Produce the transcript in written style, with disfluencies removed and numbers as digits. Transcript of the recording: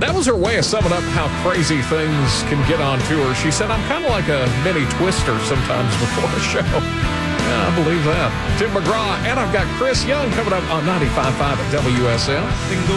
That was her way of summing up how crazy things can get on tour. She said, I'm kind of like a mini Twister sometimes before a show. Yeah, I believe that. Tim McGraw, and I've got Chris Young coming up on 95.5 at WSM.